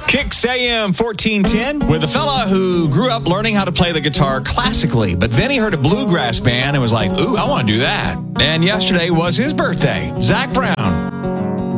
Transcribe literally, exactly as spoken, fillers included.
Kicks A M fourteen ten with a fella who grew up learning how to play the guitar classically, but then he heard a bluegrass band and was like, ooh, I want to do that. And yesterday was his birthday. Zach Brown.